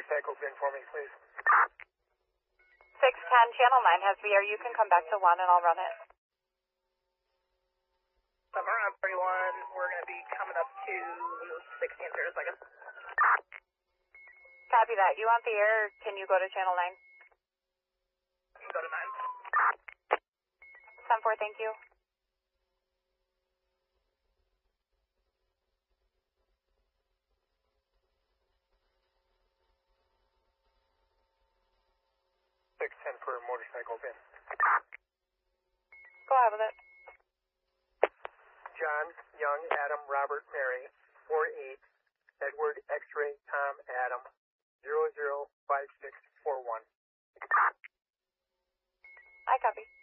motorcycle VIN for me, please. 610, channel 9 has VR. You can come back to 1 and I'll run it. Somewhere on 31, we're going to be coming up to 60 in 30 seconds. Copy that. You want the air? Can you go to channel 9? You can go to 9. 10-4, thank you. For motorcycle VIN. Go ahead with it. John, Young, Adam, Robert, Mary, 48, Edward, X-ray, Tom, Adam, 005641. I copy.